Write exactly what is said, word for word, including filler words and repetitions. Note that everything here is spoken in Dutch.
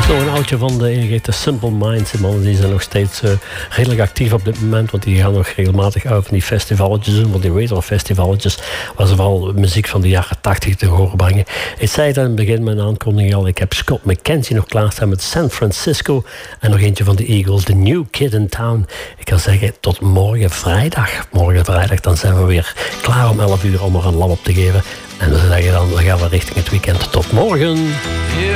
Nog een oudje van de ingerichte Simple Minds. Die mannen die zijn nog steeds uh, redelijk actief op dit moment. Want die gaan nog regelmatig uit van die festivaletjes doen. Van die retro festivaletjes. Waar ze vooral muziek van de jaren tachtig te horen brengen. Ik zei het aan het begin mijn aankondiging al. Ik heb Scott McKenzie nog klaarstaan met San Francisco. En nog eentje van de Eagles. The New Kid in Town. Ik kan zeggen tot morgen vrijdag. Morgen vrijdag dan zijn we weer klaar om elf uur om er een lab op te geven. En dan zeggen dan, dan gaan we richting het weekend. Tot morgen.